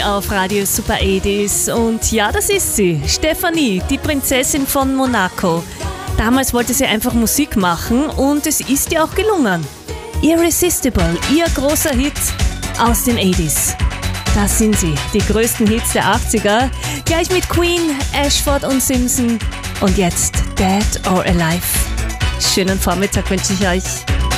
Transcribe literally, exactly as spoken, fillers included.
Auf Radio Super achtziger. Und ja, das ist sie, Stefanie, die Prinzessin von Monaco. Damals wollte sie einfach Musik machen und es ist ihr auch gelungen. Irresistible, ihr großer Hit aus den achtziger. Das sind sie, die größten Hits der achtziger. Gleich mit Queen, Ashford und Simpson. Und jetzt Dead or Alive. Schönen Vormittag wünsche ich euch.